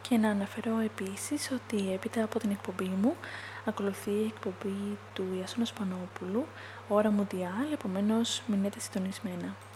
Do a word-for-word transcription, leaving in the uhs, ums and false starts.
Και να αναφέρω επίσης ότι έπειτα από την εκπομπή μου ακολουθεί η εκπομπή του Ιασώνα Σπανόπουλου, ώρα Μουντιάλ, επομένως μείνετε συντονισμένα.